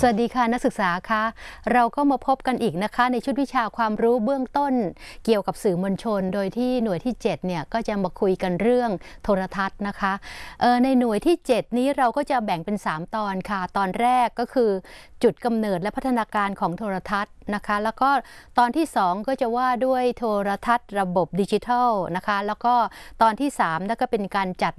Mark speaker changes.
Speaker 1: สวัสดีค่ะนักศึกษาคะเราก็มาพบกันอีกนะคะในชุดวิชาความรู้เบื้องต้นเกี่ยวกับสื่อมวลชนโดยที่หน่วยที่7เนี่ยก็จะมาคุยกันเรื่องโทรทัศน์นะคะในหน่วยที่7นี้เราก็จะแบ่งเป็น3ตอนค่ะตอนแรกก็คือจุดกำเนิดและพัฒนาการของโทรทัศน์นะคะแล้วก็ตอนที่2ก็จะว่าด้วยโทรทัศน์ระบบดิจิทัลนะคะแล้วก็ตอนที่3นั่นก็เป็นการจัด